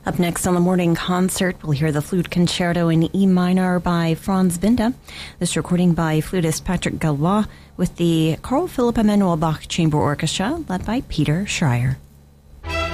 Up next on the morning concert, we'll hear the Flute Concerto in E minor by Franz Binda. This recording by flutist Patrick Galois with the Carl Philipp Emanuel Bach Chamber Orchestra, led by Peter Schreier.